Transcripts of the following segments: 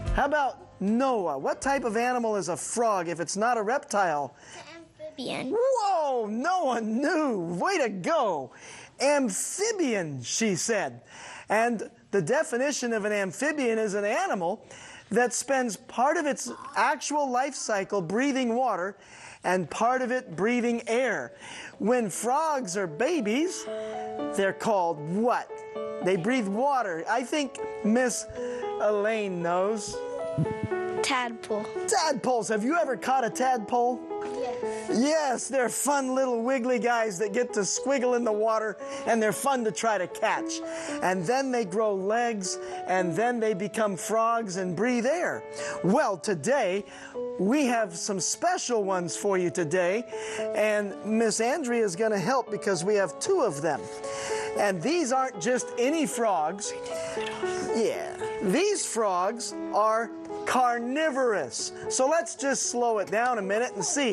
How about Noah? What type of animal is a frog if it's not a reptile? Amphibian. Whoa, Noah knew. Way to go. Amphibian, she said. And the definition of an amphibian is an animal that spends part of its actual life cycle breathing water and part of it breathing air. When frogs are babies, they're called what? They breathe water. I think Miss Elaine knows. Tadpole. Tadpoles. Have you ever caught a tadpole? Yes, they're fun little wiggly guys that get to squiggle in the water, and they're fun to try to catch. And then they grow legs, and then they become frogs and breathe air. Well, today, we have some special ones for you today, and Miss Andrea is going to help because we have two of them. And these aren't just any frogs. Yeah, these frogs are carnivorous. So let's just slow it down a minute and see.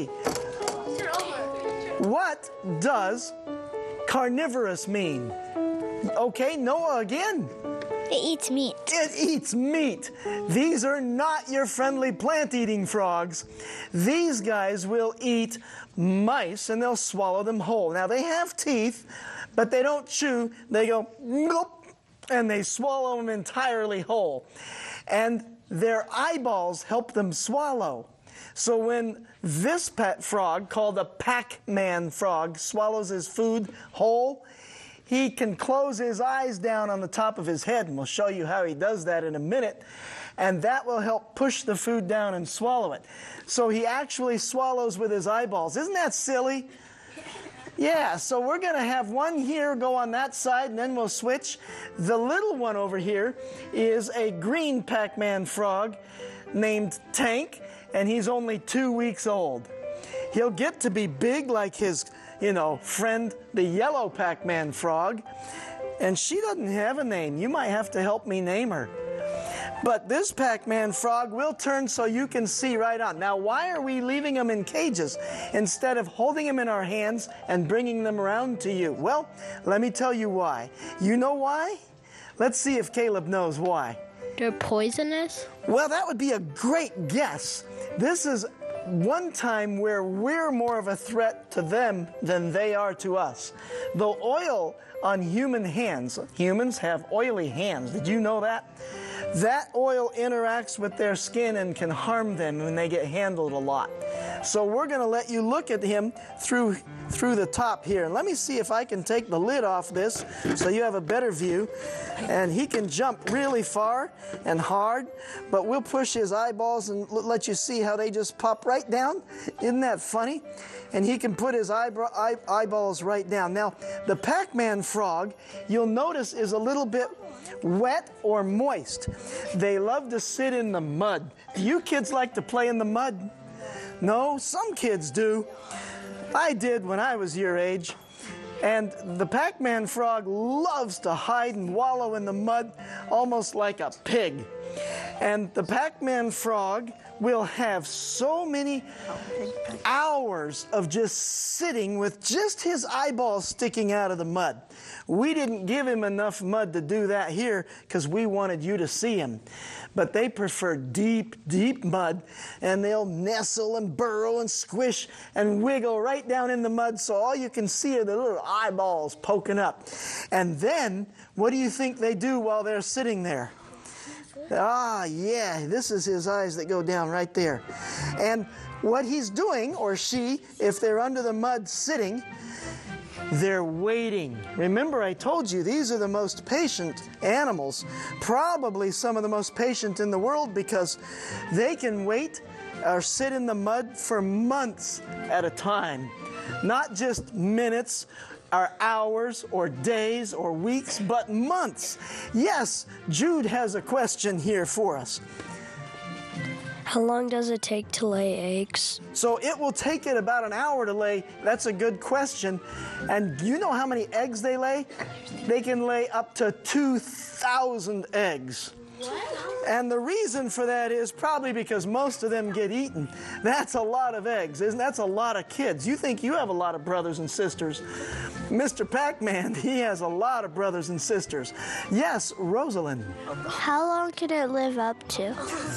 What does carnivorous mean? Okay, Noah again. It eats meat. It eats meat. These are not your friendly plant-eating frogs. These guys will eat mice and they'll swallow them whole. Now they have teeth, but they don't chew. They go, and they swallow them entirely whole. And their eyeballs help them swallow. So when this pet frog, called a Pac-Man frog, swallows his food whole, he can close his eyes down on the top of his head, and we'll show you how he does that in a minute, and that will help push the food down and swallow it. So he actually swallows with his eyeballs. Isn't that silly? Yeah, so we're going to have one here go on that side, and then we'll switch. The little one over here is a green Pac-Man frog named Tank, and he's only 2 weeks old. He'll get to be big like his, friend, the yellow Pac-Man frog, and she doesn't have a name. You might have to help me name her. But this Pac-Man frog will turn so you can see right on. Now, why are we leaving them in cages instead of holding them in our hands and bringing them around to you? Well, let me tell you why. You know why? Let's see if Caleb knows why. They're poisonous? Well, that would be a great guess. This is one time where we're more of a threat to them than they are to us. The oil on human hands, humans have oily hands. Did you know that? That oil interacts with their skin and can harm them when they get handled a lot. So we're going to let you look at him through the top here. And let me see if I can take the lid off this so you have a better view. And he can jump really far and hard, but we'll push his eyeballs and let you see how they just pop right down. Isn't that funny? And he can put his eyeballs right down. Now, the Pac-Man frog, you'll notice, is a little bit wet or moist. They love to sit in the mud. Do you kids like to play in the mud? No, some kids do. I did when I was your age. And the Pac-Man frog loves to hide and wallow in the mud almost like a pig. And the Pac-Man frog will have so many hours of just sitting with just his eyeballs sticking out of the mud. We didn't give him enough mud to do that here because we wanted you to see him. But they prefer deep, deep mud, and they'll nestle and burrow and squish and wiggle right down in the mud so all you can see are the little eyeballs poking up. And then, what do you think they do while they're sitting there? Ah, yeah, this is his eyes that go down right there. And what he's doing, or she, if they're under the mud sitting, they're waiting. Remember, I told you, these are the most patient animals, probably some of the most patient in the world, because they can wait or sit in the mud for months at a time. Not just minutes or hours or days or weeks, but months. Yes, Jude has a question here for us. How long does it take to lay eggs? So it will take it about an hour to lay. That's a good question. And do you know how many eggs they lay? They can lay up to 2,000 eggs. And the reason for that is probably because most of them get eaten. That's a lot of eggs, isn't that's a lot of kids. You think you have a lot of brothers and sisters. Mr. Pac-Man, he has a lot of brothers and sisters. Yes, Rosalind. How long can it live up to?